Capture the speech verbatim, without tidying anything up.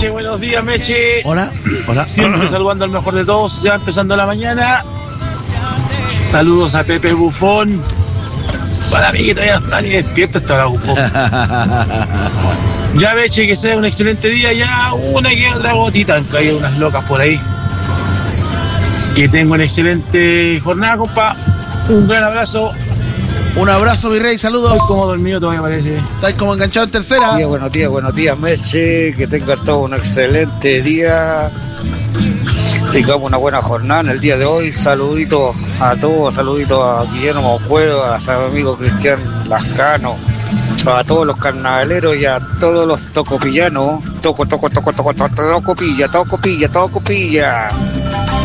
Meche, buenos días, Meche. Hola, hola. Siempre saludando al mejor de todos, ya empezando la mañana. Saludos a Pepe Bufón. Para mí que todavía no está ni despierto hasta la Bufón. Ya, Meche, que sea un excelente día. Ya una que otra gotita, han caído unas locas por ahí. Que tenga una excelente jornada, compa. Un gran abrazo. Un abrazo, mi rey, saludos. Estoy como dormido todavía, parece. Estáis como enganchado en tercera. Buenos días, buenos días, buenos días, Meche. Que tengan todos un excelente día. Tengamos una buena jornada en el día de hoy. Saluditos a todos, saluditos a Guillermo Cueva, a su amigo Cristian Lascano, a todos los carnavaleros y a todos los tocopillanos. Toco, toco, toco, toco, toco, tocopilla, tocopilla, tocopilla.